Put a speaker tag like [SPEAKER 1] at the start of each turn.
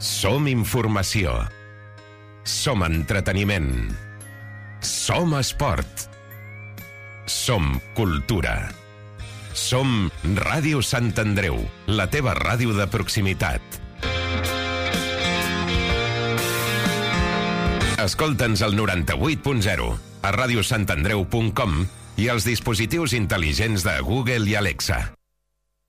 [SPEAKER 1] Som informació. Som entreteniment. Som esport. Som cultura. Som Ràdio Sant Andreu, la teva ràdio de proximitat. Escolta'ns al 98.0, a radiosantandreu.com i als dispositius intel·ligents de Google i Alexa.